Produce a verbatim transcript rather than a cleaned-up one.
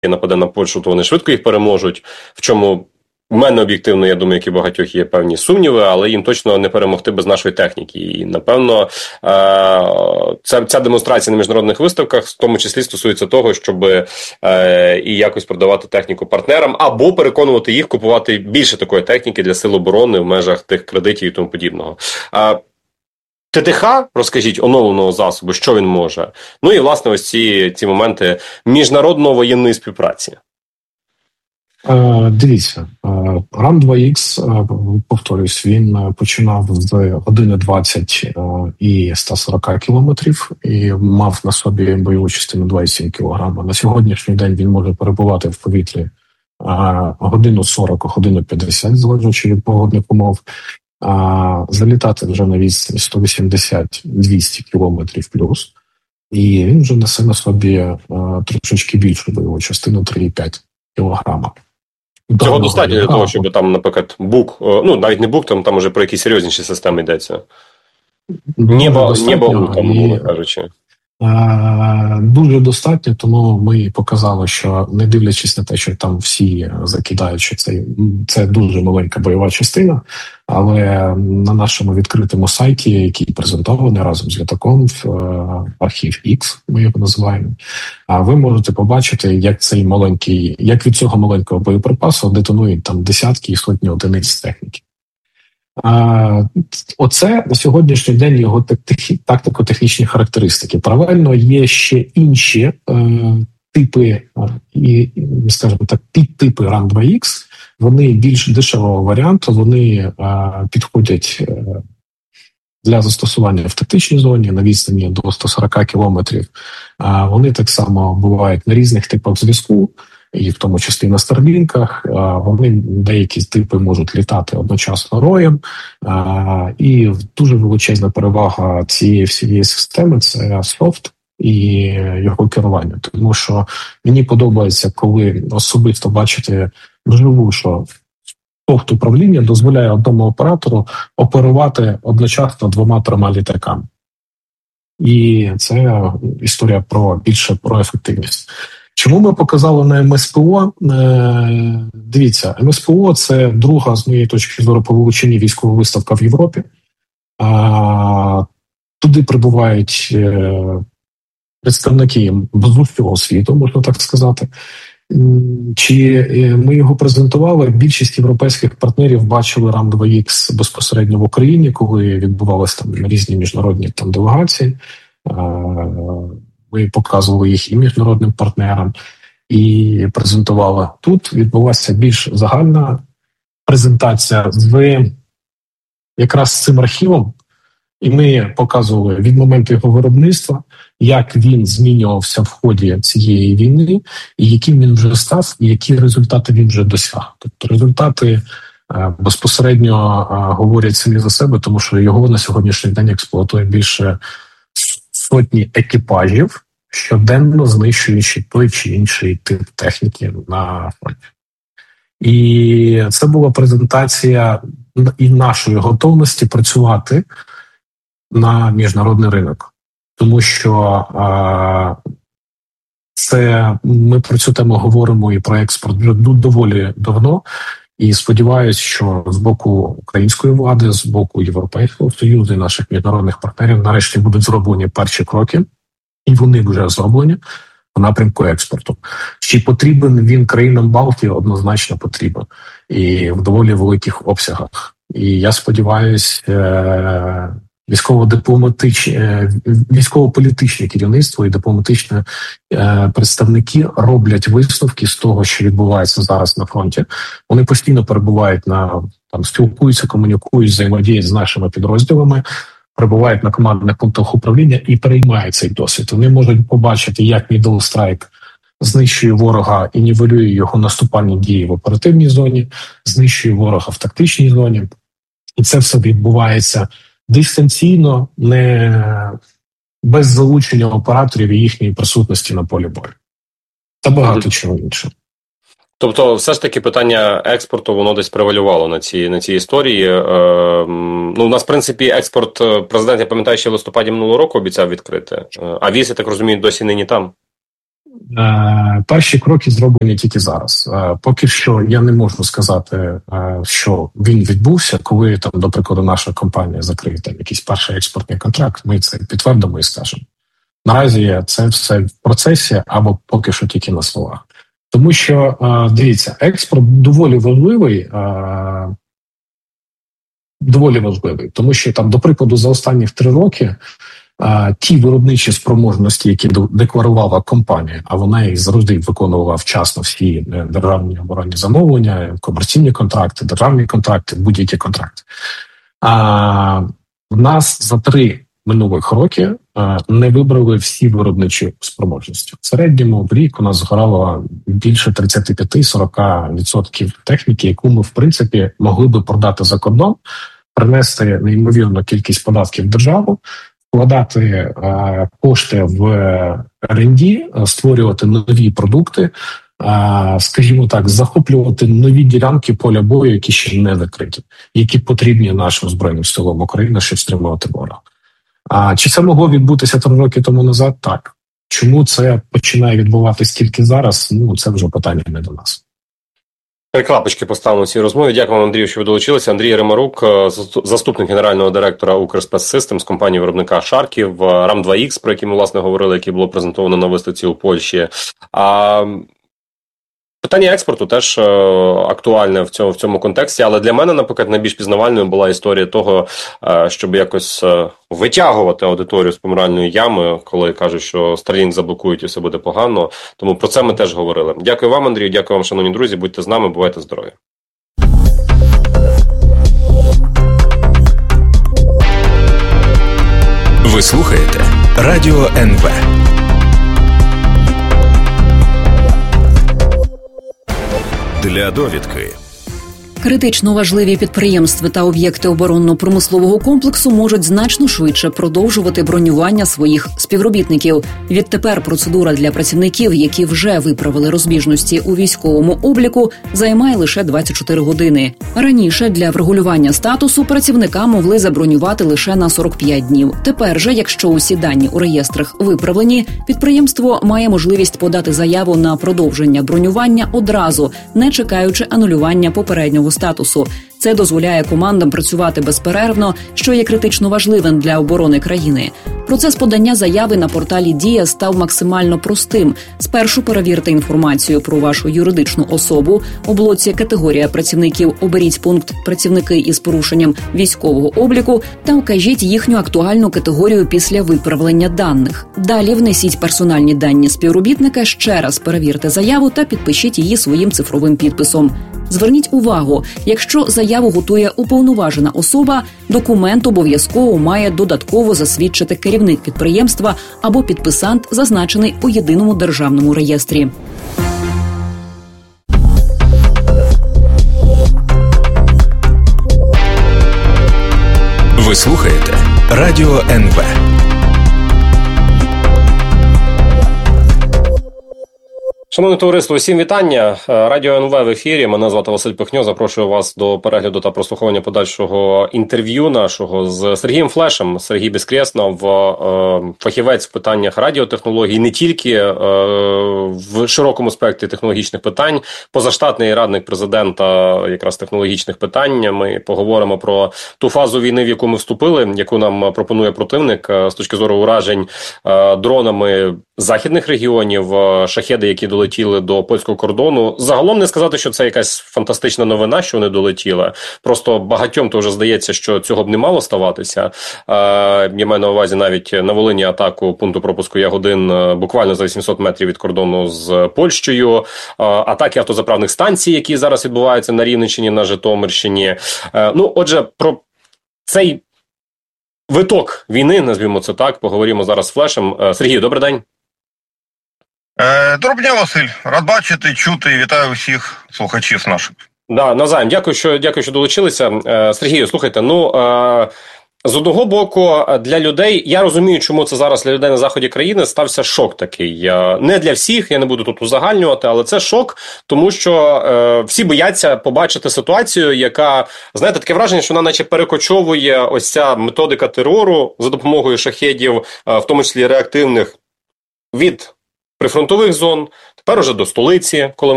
нападе на Польщу, то вони швидко їх переможуть, в чому у мене об'єктивно, я думаю, як і у багатьох є певні сумніви, але їм точно не перемогти без нашої техніки. І, напевно, ця, ця демонстрація на міжнародних виставках в тому числі стосується того, щоб і якось продавати техніку партнерам, або переконувати їх купувати більше такої техніки для сил оборони в межах тих кредитів і тому подібного. ТТХ, розкажіть, оновленого засобу, що він може? Ну і, власне, ось ці, ці моменти міжнародно-воєнної співпраці. Е, дивіться, е, Рам два ікс, е, повторюсь, він починав з години двадцять е, і ста сорока кілометрів і мав на собі бойову частину два цілих сім кілограма. На сьогоднішній день він може перебувати в повітрі е, годину сорок, годину п'ятдесят, залежно від погодних умов. А залітати вже на відстані сто вісімдесят - двісті кілометрів плюс, і він вже несе на собі а, трошечки більшу бойову частину три цілих п'ять кілограма. Цього достатньо для того, щоб там, наприклад, бук, ну навіть не бук, там, там уже про якісь серйозніші системи йдеться. Небо, небо там, і... кажучи. Дуже достатньо, тому ми показали, що не дивлячись на те, що там всі закидають, що це, це дуже маленька бойова частина, але на нашому відкритому сайті, який презентований разом з літаком, архів X, ми його називаємо, ви можете побачити, як цей маленький, як від цього маленького боєприпасу детонують там десятки і сотні одиниць техніки. А, оце на сьогоднішній день його тактико-технічні характеристики. Паралельно є ще інші е, типи, і, скажімо так, підтипи Рам два ікс. Вони більш дешевого варіанту, вони е, підходять е, для застосування в тактичній зоні на відстані до ста сорока кілометрів. Е, вони так само бувають на різних типах зв'язку, і в тому числі на старлінках. Вони деякі типи можуть літати одночасно роєм, і дуже величезна перевага цієї всієї системи – це софт і його керування. Тому що мені подобається, коли особисто бачити вживу, що софт управління дозволяє одному оператору оперувати одночасно двома-трьома літаками. І це історія про більше про ефективність. Чому ми показали на ем ес пе о? Дивіться, ем ес пе о – це друга, з моєї точки зору, по величині військова виставка в Європі. Туди прибувають представники з усього світу, можна так сказати. Чи ми його презентували? Більшість європейських партнерів бачили Рам два ікс безпосередньо в Україні, коли відбувалися там різні міжнародні там делегації. Ми показували їх і міжнародним партнерам, і презентували. Тут відбулася більш загальна презентація з якраз цим архівом, і ми показували від моменту його виробництва, як він змінювався в ході цієї війни, і яким він вже став, і які результати він вже досяг. Тобто результати е, безпосередньо е, говорять самі за себе, тому що його на сьогоднішній день експлуатує більше сотні екіпажів, щоденно знищуючи той чи інший тип техніки на фронті. І це була презентація і нашої готовності працювати на міжнародний ринок. Тому що а, це ми про цю тему говоримо і про експорт вже доволі давно. І сподіваюся, що з боку української влади, з боку Європейського Союзу і наших міжнародних партнерів нарешті будуть зроблені перші кроки, і вони вже зроблені в напрямку експорту. Чи потрібен він країнам Балтії? Однозначно потрібен. І в доволі великих обсягах. І я сподіваюся, військово-дипломатичне, військово-політичне керівництво і дипломатичні представники роблять висновки з того, що відбувається зараз на фронті. Вони постійно перебувають на, там, спілкуються, комунікують, взаємодіють з нашими підрозділами, перебувають на командних пунктах управління і переймають цей досвід. Вони можуть побачити, як Middle Strike знищує ворога і нівелює його наступальні дії в оперативній зоні, знищує ворога в тактичній зоні. І це все відбувається дистанційно, не без залучення операторів і їхньої присутності на полі бою. Та багато чого іншого. Тобто, все ж таки, питання експорту, воно десь превалювало на цій, на цій історії. Е, ну, у нас, в принципі, експорт президент, я пам'ятаю, ще в листопаді минулого року обіцяв відкрити. А віз, я так розумію, досі нині там. Е, перші кроки зроблені тільки зараз. Е, поки що я не можу сказати, е, що він відбувся, коли там, до прикладу, наша компанія закриє там якийсь перший експортний контракт. Ми це підтвердимо і скажемо. Наразі це все в процесі або поки що тільки на словах. Тому що, е, дивіться, експорт доволі важливий. Е, доволі важливий, тому що там, до прикладу, за останні три роки а, ті виробничі спроможності, які декларувала компанія, а вона їх завжди виконувала вчасно всі державні оборонні замовлення, комерційні контракти, державні контракти, будь-які контракти. А в нас за три минулих роки а, не вибрали всі виробничі спроможності. В середньому в рік у нас згорало більше тридцять п'ять - сорок відсотків техніки, яку ми, в принципі, могли би продати за кордон, принести неймовірну кількість податків в державу, вкладати е, кошти в ар енд ді, створювати нові продукти, е, скажімо так, захоплювати нові ділянки поля бою, які ще не закриті, які потрібні нашим Збройним силам України, щоб стримувати ворога. А чи це могло відбутися три роки тому назад? Так. Чому це починає відбуватись тільки зараз? Ну, це вже питання не до нас. Три крапочки поставимо в цій розмові. Дякую вам, Андрію, що ви долучилися. Андрій Ремарук, заступник генерального директора Укрспецсистем з компанії виробника Шарків, рам два ікс, про який ми, власне, говорили, який було презентовано на виставці у Польщі. А питання експорту теж актуальне в цьому, в цьому контексті, але для мене, наприклад, найбільш пізнавальною була історія того, щоб якось витягувати аудиторію з помиральної ями, коли кажуть, що Starlink заблокують і все буде погано. Тому про це ми теж говорили. Дякую вам, Андрію, дякую вам, шановні друзі, будьте з нами, бувайте здорові. Ви слухаєте Радіо ен ве. Для довідки. Критично важливі підприємства та об'єкти оборонно-промислового комплексу можуть значно швидше продовжувати бронювання своїх співробітників. Відтепер процедура для працівників, які вже виправили розбіжності у військовому обліку, займає лише двадцять чотири години. Раніше для врегулювання статусу працівника могли забронювати лише на сорок п'ять днів. Тепер же, якщо усі дані у реєстрах виправлені, підприємство має можливість подати заяву на продовження бронювання одразу, не чекаючи анулювання попереднього статусу. Це дозволяє командам працювати безперервно, що є критично важливим для оборони країни. Процес подання заяви на порталі «Дія» став максимально простим. Спершу перевірте інформацію про вашу юридичну особу. У блоці «Категорія працівників» оберіть пункт «Працівники із порушенням військового обліку» та укажіть їхню актуальну категорію після виправлення даних. Далі внесіть персональні дані співробітника, ще раз перевірте заяву та підпишіть її своїм цифровим підписом. Зверніть увагу, якщо заяву готує уповноважена особа, документ обов'язково має додатково засвідчити керівник підприємства або підписант, зазначений у єдиному державному реєстрі. Ви слухаєте Радіо ен ве. Шановне товариство, всім вітання. Радіо ен ве в ефірі. Мене звати Василь Пихньо. Запрошую вас до перегляду та прослуховування подальшого інтерв'ю нашого з Сергієм Флешем. Сергій Безкреснов, фахівець в питаннях радіотехнологій, не тільки в широкому спектрі технологічних питань, позаштатний радник президента якраз технологічних питань. Ми поговоримо про ту фазу війни, в яку ми вступили, яку нам пропонує противник з точки зору уражень дронами західних регіонів, шахеди, які долетіли до польського кордону. Загалом не сказати, що це якась фантастична новина, що вони долетіли. Просто багатьом то вже здається, що цього б не мало ставатися. Я маю на увазі навіть на Волині атаку пункту пропуску Ягодин буквально за вісімсот метрів від кордону з Польщею. Атаки автозаправних станцій, які зараз відбуваються на Рівненщині, на Житомирщині. Ну, отже, про цей виток війни, назвімо це так, поговоримо зараз з Флешем. Сергію, добрий день. Доброго дня, Василь. Рад бачити, чути і вітаю всіх слухачів наших. Да, навзаєм. Дякую, що, дякую, що долучилися. Сергію, слухайте, ну, з одного боку, для людей, я розумію, чому це зараз для людей на заході країни стався шок такий. Не для всіх, я не буду тут узагальнювати, але це шок, тому що е, всі бояться побачити ситуацію, яка, знаєте, таке враження, що вона наче перекочовує ось ця методика терору за допомогою шахедів, в тому числі реактивних, від прифронтових зон, тепер уже до столиці, коли ми